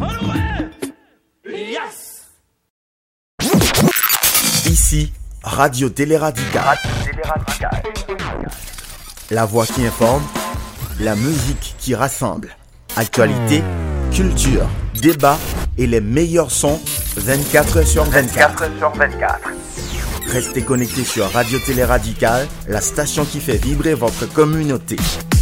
Ici, Radio Télé Radical. La voix qui informe, la musique qui rassemble. Actualité, culture, débat et les meilleurs sons 24h sur 24. Restez connectés sur Radio Télé Radical, la station qui fait vibrer votre communauté.